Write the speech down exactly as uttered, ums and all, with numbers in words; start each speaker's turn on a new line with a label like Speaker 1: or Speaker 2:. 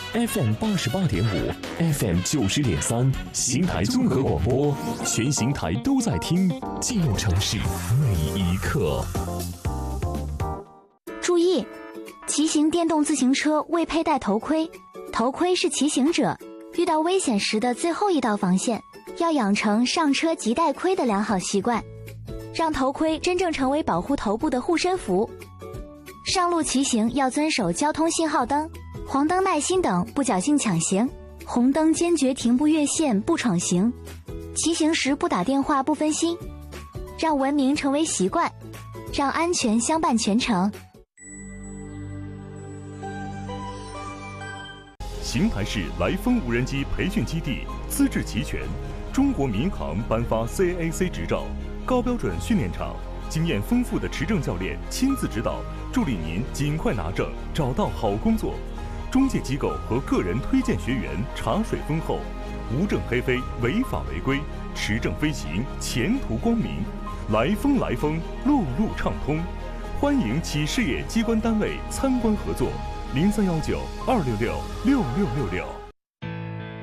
Speaker 1: F M 八十八点五 ，F M 九十点三，邢台综合广播，全邢台都在听，记录城市每一刻。
Speaker 2: 注意，骑行电动自行车未佩戴头盔，头盔是骑行者遇到危险时的最后一道防线，要养成上车即戴盔的良好习惯，让头盔真正成为保护头部的护身符。上路骑行要遵守交通信号灯、黄灯耐心等，不侥幸抢行；红灯坚决停不越线、不闯行。骑行时不打电话、不分心，让文明成为习惯，让安全相伴全程。
Speaker 3: 邢台市来风无人机培训基地资质齐全，中国民航颁发 C A A C 执照，高标准训练场，经验丰富的持证教练亲自指导，助力您尽快拿证，找到好工作。中介机构和个人推荐学员茶水丰厚，无证黑飞，违法违规，持证飞行，前途光明。来风来风，路路畅通，欢迎企事业机关单位参观合作。零三幺九二六六六六六六。